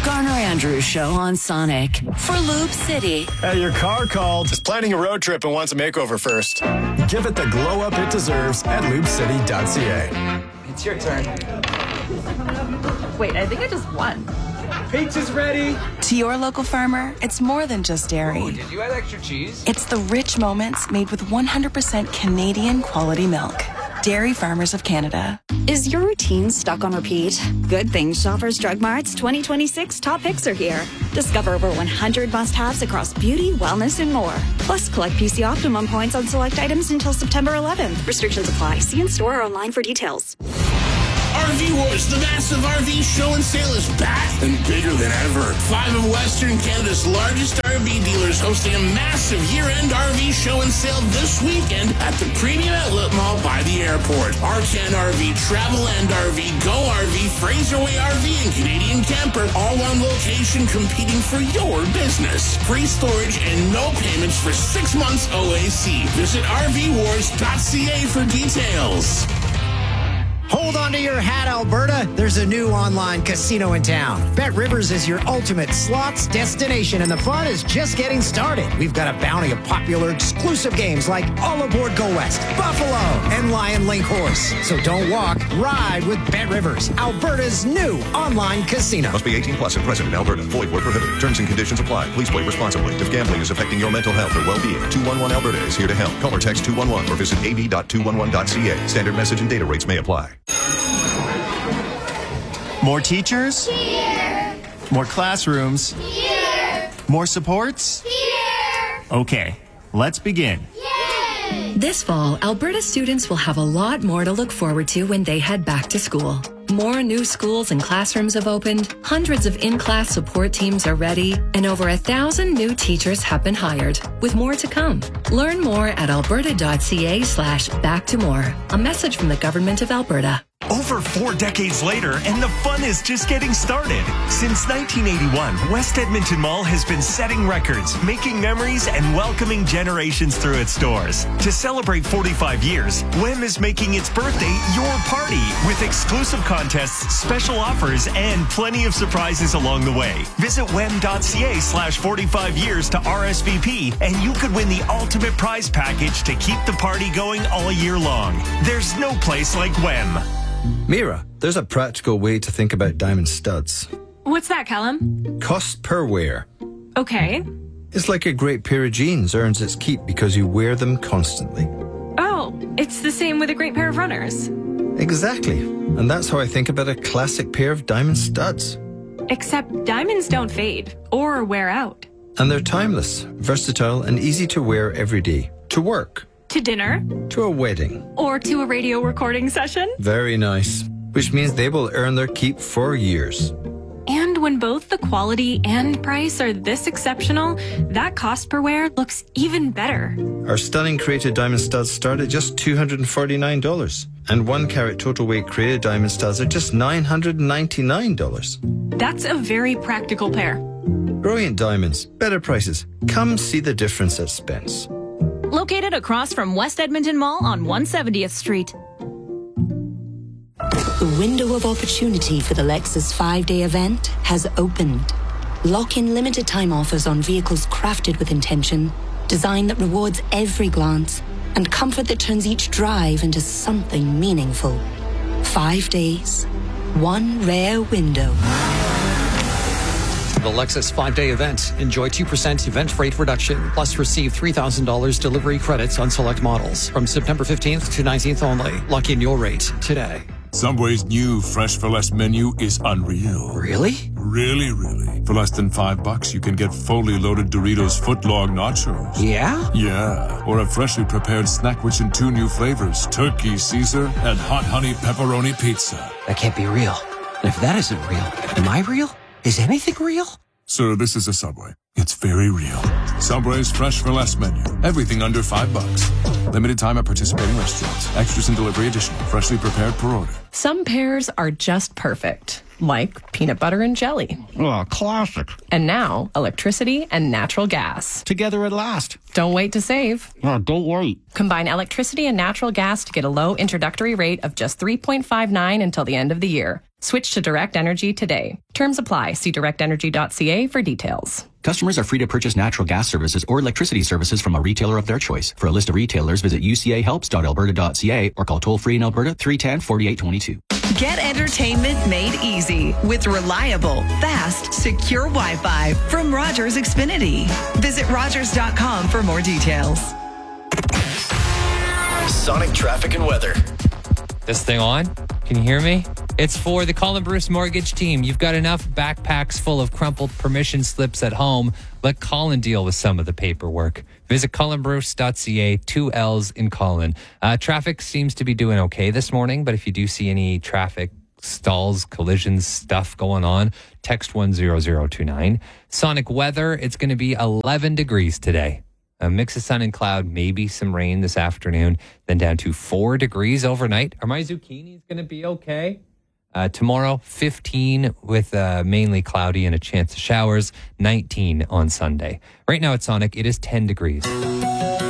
Garner Andrews Show on Sonic for Loop City. Hey, your car called. Is planning a road trip and wants a makeover first. Give it the glow up it deserves at loopcity.ca. It's your turn. Wait, I think I just won. Pizza's ready. To your local farmer, it's more than just dairy. Oh, did you add extra cheese? It's the rich moments made with 100% Canadian quality milk. Dairy Farmers of Canada. Is your routine stuck on repeat? Good thing Shoppers Drug Mart's 2026 top picks are here. Discover over 100 must-haves across beauty, wellness, and more. Plus, collect PC Optimum points on select items until September 11th. Restrictions apply. See in store or online for details. RV Wars, the massive RV show and sale is back and bigger than ever. 5 of Western Canada's largest RV dealers hosting a massive year-end RV show and sale this weekend at the Premium Outlet Mall by the airport. Arcan RV, Traveland RV, Go RV, Fraser Way RV, and Canadian Camper, all one location competing for your business. Free storage and no payments for 6 months OAC. Visit RVWars.ca for details. Hold on to your hat, Alberta. There's a new online casino in town. Bet Rivers is your ultimate slots destination, and the fun is just getting started. We've got a bounty of popular exclusive games like All Aboard Go West, Buffalo, and Lion Link Horse. So don't walk, ride with Bet Rivers, Alberta's new online casino. Must be 18 plus and present in Alberta. Void where prohibited. Terms and conditions apply. Please play responsibly. If gambling is affecting your mental health or well-being, 211 Alberta is here to help. Call or text 211 or visit av.211.ca. Standard message and data rates may apply. More teachers? Here. More classrooms? Here. More supports? Here. Okay, let's begin. Yay! This fall, Alberta students will have a lot more to look forward to when they head back to school. More new schools and classrooms have opened, hundreds of in-class support teams are ready, and over 1,000 new teachers have been hired, with more to come. Learn more at alberta.ca/back-to-more. A message from the Government of Alberta. Over 4 decades later, and the fun is just getting started. Since 1981, West Edmonton Mall has been setting records, making memories, and welcoming generations through its doors. To celebrate 45 years, WEM is making its birthday your party with exclusive contests, special offers, and plenty of surprises along the way. Visit wem.ca/45 years to RSVP, and you could win the ultimate prize package to keep the party going all year long. There's no place like WEM. Mira, there's a practical way to think about diamond studs. What's that, Callum? Cost per wear. Okay. It's like a great pair of jeans earns its keep because you wear them constantly. Oh, it's the same with a great pair of runners. Exactly. And that's how I think about a classic pair of diamond studs. Except diamonds don't fade or wear out. And they're timeless, versatile, and easy to wear every day. To work. To dinner. To a wedding. Or to a radio recording session. Very nice. Which means they will earn their keep for years. And when both the quality and price are this exceptional, that cost per wear looks even better. Our stunning created diamond studs start at just $249. And 1 carat total weight created diamond studs are just $999. That's a very practical pair. Brilliant diamonds, better prices. Come see the difference at Spence. Located across from West Edmonton Mall on 170th Street. The window of opportunity for the Lexus 5-day event has opened. Lock in limited time offers on vehicles crafted with intention, design that rewards every glance, and comfort that turns each drive into something meaningful. 5 days, one rare window. The Lexus 5-day event. Enjoy 2% event rate reduction, plus receive $3,000 delivery credits on select models from September 15th to 19th only. Lock in your rate today. Subway's new Fresh for Less menu is unreal. Really? Really. For less than $5, you can get fully loaded Doritos footlong nachos. Yeah? Yeah. Or a freshly prepared snack rich in 2 new flavors, turkey Caesar and hot honey pepperoni pizza. That can't be real. And if that isn't real, am I real? Is anything real? Sir, this is a Subway. It's very real. Subway's Fresh for Less menu. Everything under $5. Limited time at participating restaurants. Extras and delivery additional. Freshly prepared per order. Some pairs are just perfect. Like peanut butter and jelly. Oh, classic. And now, electricity and natural gas. Together at last. Don't wait to save. Oh, don't wait. Combine electricity and natural gas to get a low introductory rate of just $3.59 until the end of the year. Switch to Direct Energy today. Terms apply. See directenergy.ca for details. Customers are free to purchase natural gas services or electricity services from a retailer of their choice. For a list of retailers, visit ucahelps.alberta.ca or call toll-free in Alberta 310-4822. Get entertainment made easy with reliable, fast, secure Wi-Fi from Rogers Xfinity. Visit Rogers.com for more details. Sonic traffic and weather. This thing on? Can you hear me? It's for the Colin Bruce Mortgage team. You've got enough backpacks full of crumpled permission slips at home. Let Colin deal with some of the paperwork. Visit colinbruce.ca, 2 L's in Colin. Traffic seems to be doing okay this morning, but if you do see any traffic stalls, collisions, stuff going on, text 10029. Sonic weather, it's going to be 11 degrees today. A mix of sun and cloud, maybe some rain this afternoon, then down to 4 degrees overnight. Are my zucchinis going to be okay? Tomorrow, 15 with mainly cloudy and a chance of showers, 19 on Sunday. Right now at Sonic, it is 10 degrees.